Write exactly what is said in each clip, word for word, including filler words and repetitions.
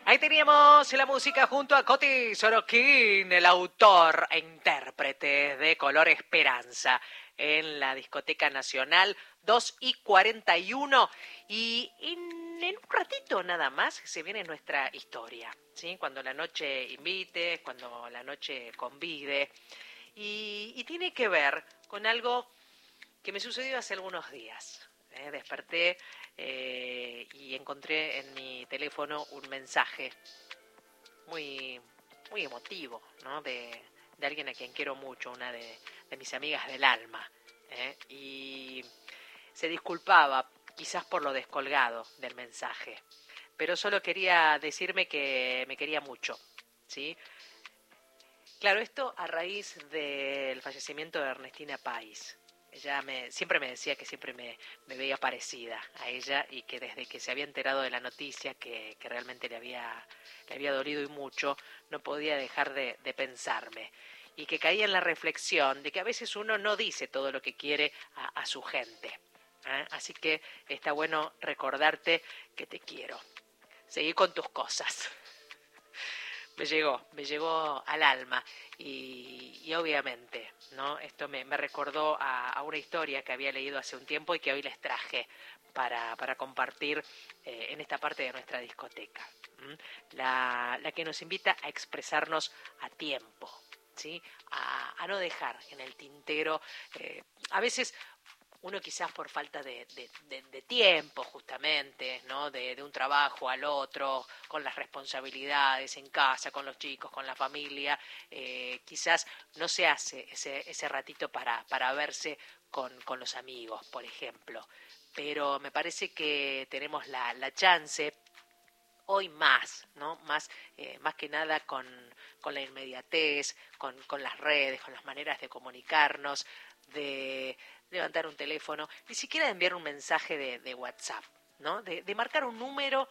Ahí teníamos la música junto a Coti Sorokin, el autor e intérprete de Color Esperanza, en la Discoteca Nacional, dos y cuarenta y uno. Y en, en un ratito nada más se viene nuestra historia, ¿sí? Cuando la noche invite, cuando la noche convide. Y, y tiene que ver con algo que me sucedió hace algunos días. ¿eh? Desperté eh, y encontré en mi teléfono un mensaje muy, muy emotivo, ¿no? de, de alguien a quien quiero mucho, una de, de mis amigas del alma. ¿eh? Y se disculpaba quizás por lo descolgado del mensaje, pero solo quería decirme que me quería mucho, ¿sí? Claro, esto a raíz del fallecimiento de Ernestina Pais. Ella me, siempre me decía que siempre me, me veía parecida a ella y que desde que se había enterado de la noticia, que, que realmente le había, le había dolido y mucho, no podía dejar de, de pensarme. Y que caía en la reflexión de que a veces uno no dice todo lo que quiere a, a su gente. ¿eh? Así que está bueno recordarte que te quiero. Seguí con tus cosas. Me llegó, me llegó al alma y, y obviamente, ¿no? Esto me, me recordó a, a una historia que había leído hace un tiempo y que hoy les traje para, para compartir eh, en esta parte de nuestra discoteca. ¿Mm? La, la que nos invita a expresarnos a tiempo, ¿sí? A, a no dejar en el tintero, eh, a veces uno quizás por falta de, de, de, de tiempo justamente, ¿no? De, de un trabajo al otro, con las responsabilidades en casa, con los chicos, con la familia, eh, quizás no se hace ese, ese ratito para, para verse con, con los amigos, por ejemplo. Pero me parece que tenemos la, la chance hoy más, ¿no? Más, eh, más que nada con, con la inmediatez, con, con las redes, con las maneras de comunicarnos, de levantar un teléfono, ni siquiera de enviar un mensaje de, de WhatsApp, ¿no? De, de marcar un número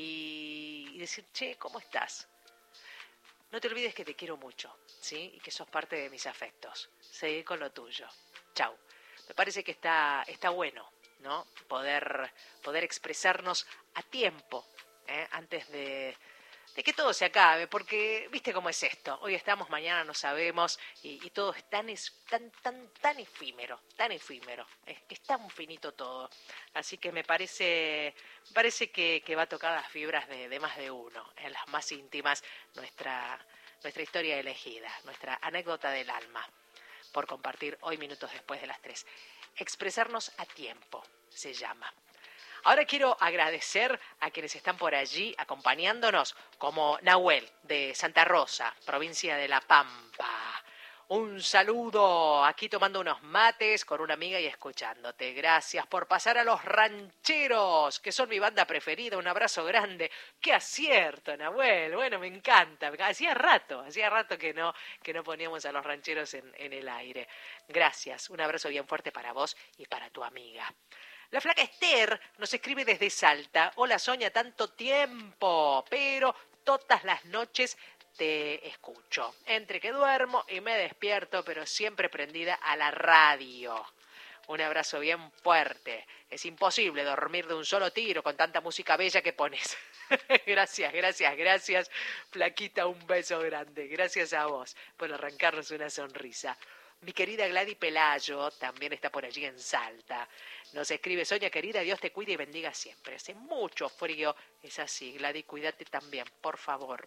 y, y decir, che, ¿cómo estás? No te olvides que te quiero mucho, ¿sí? Y que sos parte de mis afectos. Seguí con lo tuyo. Chau. Me parece que está, está bueno, ¿no? Poder, poder expresarnos a tiempo, ¿eh? Antes de, de que todo se acabe, porque viste cómo es esto, hoy estamos, mañana no sabemos, y, y todo es tan, es tan, tan, tan efímero, tan efímero, es, es tan finito todo, así que me parece, me parece que, que va a tocar las fibras de, de más de uno, en las más íntimas, nuestra, nuestra historia elegida, nuestra anécdota del alma, por compartir hoy minutos después de las tres. Expresarnos a tiempo, se llama. Ahora quiero agradecer a quienes están por allí acompañándonos, como Nahuel de Santa Rosa, provincia de La Pampa. Un saludo, aquí tomando unos mates con una amiga y escuchándote. Gracias por pasar a Los Rancheros, que son mi banda preferida. Un abrazo grande. ¡Qué acierto, Nahuel! Bueno, me encanta. Hacía rato, hacía rato que no, que no poníamos a Los Rancheros en, en el aire. Gracias, un abrazo bien fuerte para vos y para tu amiga. La flaca Esther nos escribe desde Salta. Hola, Sonia, tanto tiempo, pero todas las noches te escucho. Entre que duermo y me despierto, pero siempre prendida a la radio. Un abrazo bien fuerte. Es imposible dormir de un solo tiro con tanta música bella que pones. Gracias, gracias, gracias. Flaquita, un beso grande. Gracias a vos por arrancarnos una sonrisa. Mi querida Gladys Pelayo también está por allí en Salta. Nos escribe, Sonia querida, Dios te cuide y bendiga siempre. Hace mucho frío, es así. Gladys, cuídate también, por favor.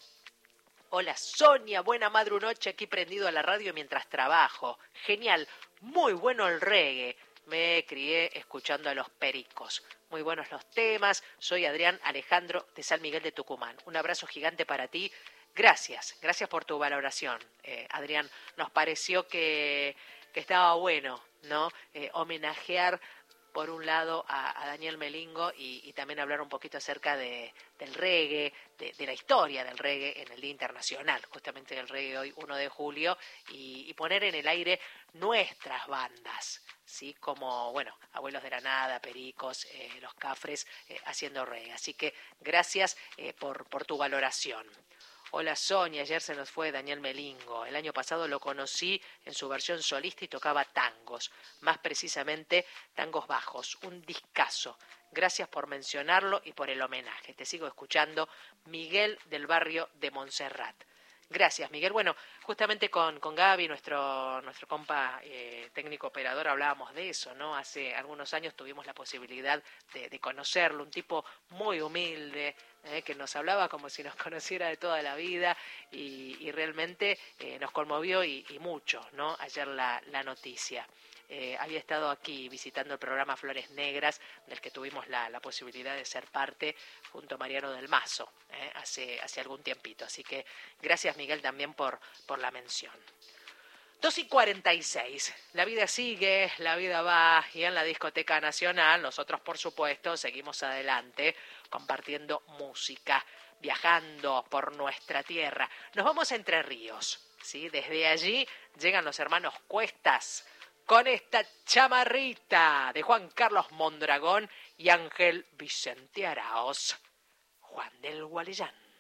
Hola Sonia, buena madrunoche aquí prendido a la radio mientras trabajo. Genial, muy bueno el reggae. Me crié escuchando a los Pericos. Muy buenos los temas. Soy Adrián Alejandro de San Miguel de Tucumán. Un abrazo gigante para ti. Gracias, gracias por tu valoración, eh, Adrián. Nos pareció que, que estaba bueno, ¿no? Eh, homenajear por un lado a, a Daniel Melingo y, y también hablar un poquito acerca de, del reggae, de, de la historia del reggae en el Día Internacional, justamente del reggae hoy, uno de julio, y, y poner en el aire nuestras bandas, ¿sí? Como, bueno, Abuelos de la Nada, Pericos, eh, Los Cafres, eh, haciendo reggae. Así que gracias eh, por, por tu valoración. Hola Sonia, ayer se nos fue Daniel Melingo. El año pasado lo conocí en su versión solista y tocaba tangos, más precisamente tangos bajos, un discazo. Gracias por mencionarlo y por el homenaje. Te sigo escuchando, Miguel del barrio de Montserrat. Gracias, Miguel. Bueno, justamente con, con Gaby, nuestro, nuestro compa eh, técnico operador, hablábamos de eso, ¿no? Hace algunos años tuvimos la posibilidad de, de conocerlo, un tipo muy humilde, eh, que nos hablaba como si nos conociera de toda la vida y, y realmente eh, nos conmovió y, y mucho, ¿no? Ayer la, la noticia. Eh, había estado aquí visitando el programa Flores Negras, del que tuvimos la, la posibilidad de ser parte junto a Mariano del Mazo, eh, hace, hace algún tiempito. Así que gracias, Miguel, también por, por la mención. dos y cuarenta y seis. La vida sigue, la vida va, y en la Discoteca Nacional nosotros, por supuesto, seguimos adelante compartiendo música, viajando por nuestra tierra. Nos vamos a Entre Ríos, ¿sí? Desde allí llegan los hermanos Cuestas con esta chamarrita de Juan Carlos Mondragón y Ángel Vicente Araoz, Juan del Gualeyán.